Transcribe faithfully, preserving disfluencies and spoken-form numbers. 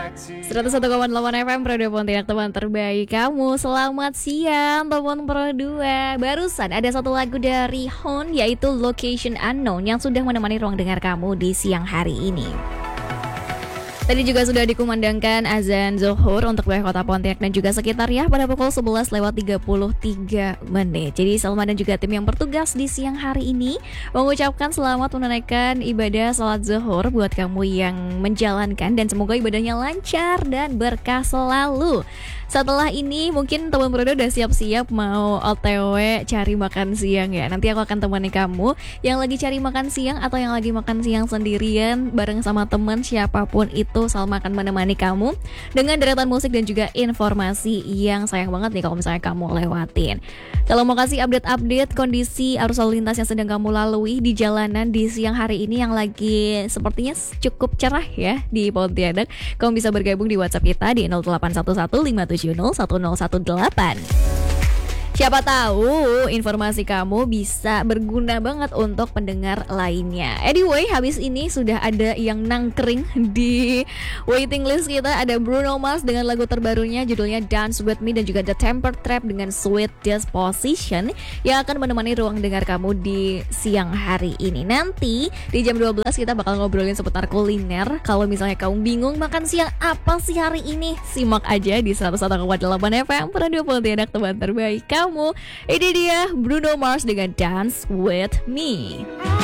seratus satu koma delapan F M Pro dua Pontianak, teman terbaik kamu. Selamat siang teman Pro dua. Barusan ada satu lagu dari Hon, yaitu Location Unknown, yang sudah menemani ruang dengar kamu di siang hari ini. Tadi juga sudah dikumandangkan azan zuhur untuk wilayah kota Pontianak dan juga sekitarnya pada pukul sebelas lewat tiga puluh tiga menit. Jadi Salma dan juga tim yang bertugas di siang hari ini mengucapkan selamat menunaikan ibadah salat zuhur buat kamu yang menjalankan, dan semoga ibadahnya lancar dan berkah selalu. Setelah ini mungkin teman Prodo udah siap-siap mau O T W cari makan siang ya. Nanti aku akan temani kamu yang lagi cari makan siang atau yang lagi makan siang sendirian bareng sama teman siapapun itu. Salma akan menemani kamu dengan deretan musik dan juga informasi yang sayang banget nih kalau misalnya kamu lewatin. Kalau mau kasih update-update kondisi arus lalu lintas yang sedang kamu lalui di jalanan di siang hari ini yang lagi sepertinya cukup cerah ya di Pontianak, kamu bisa bergabung di WhatsApp kita di nol delapan satu satu lima tujuh nol satu nol satu delapan. Siapa tahu informasi kamu bisa berguna banget untuk pendengar lainnya. Anyway, habis ini sudah ada yang nangkring di waiting list kita. Ada Bruno Mars dengan lagu terbarunya judulnya Dance With Me, dan juga The Temper Trap dengan Sweet Disposition yang akan menemani ruang dengar kamu di siang hari ini. Nanti di jam dua belas kita bakal ngobrolin seputar kuliner. Kalau misalnya kamu bingung makan siang apa sih hari ini, simak aja di seratus satu koma delapan F M Pro dua Pontianak, teman terbaik kamu. Ini dia Bruno Mars dengan Dance With Me.